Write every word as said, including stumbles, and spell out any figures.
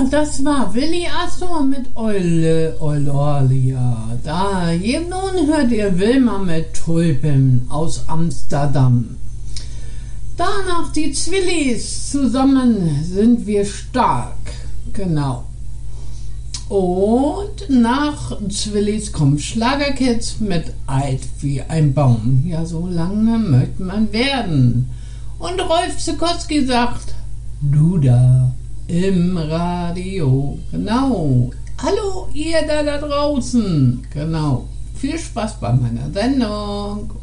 Das war Willi Astor mit Eule, Eulalia. Da, hier nun hört ihr Wilma mit Tulpen aus Amsterdam. Danach die Zwillis, zusammen sind wir stark. Genau. Und nach Zwillis kommt Schlagerkids mit Alt wie ein Baum. Ja, so lange möchte man werden. Und Rolf Zukowski sagt, du da im Radio. Genau. Hallo, ihr da da draußen. Genau. Viel Spaß bei meiner Sendung.